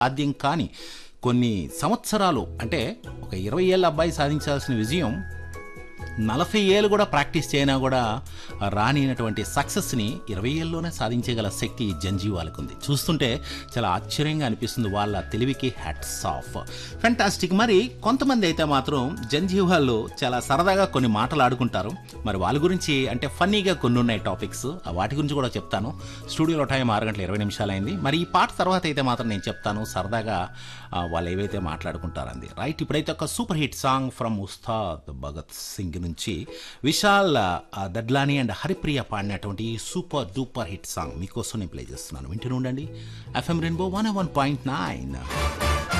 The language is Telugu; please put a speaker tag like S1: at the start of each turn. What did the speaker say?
S1: సాధ్యం కాని కొన్ని సంవత్సరాలు అంటే ఒక 20 ఏళ్ళ అబ్బాయి సాధించాల్సిన విజయం 40 ఏళ్ళు కూడా ప్రాక్టీస్ చేయనా కూడా రానినటువంటి సక్సెస్ని 20 ఏళ్ళలోనే సాధించగల శక్తి ఈ జంజీవాలకు ఉంది. చూస్తుంటే చాలా ఆశ్చర్యంగా అనిపిస్తుంది. వాళ్ళ తెలివికి హ్యాట్స్ ఆఫ్. ఫెంటాస్టిక్. మరి కొంతమంది అయితే మాత్రం జంజీవాళ్ళు చాలా సరదాగా కొన్ని మాటలు ఆడుకుంటారు. మరి వాళ్ళ గురించి అంటే ఫన్నీగా కొన్ని ఉన్నాయి టాపిక్స్, వాటి గురించి కూడా చెప్తాను. స్టూడియోలో టైం 6:20 అయింది. మరి ఈ పాట తర్వాత అయితే మాత్రం నేను చెప్తాను సరదాగా వాళ్ళు ఏవైతే మాట్లాడుకుంటారంది. రైట్, ఇప్పుడైతే ఒక super hit song from Ustaad Bhagat Singh నుంచి విశాల్ దడ్లాని అండ్ హరిప్రియ పాడినటువంటి సూపర్ డూపర్ హిట్ సాంగ్ మీకోసం నేను ప్లే చేస్తున్నాను. వింటూనే ఉండండి. FM rainbow 101.9.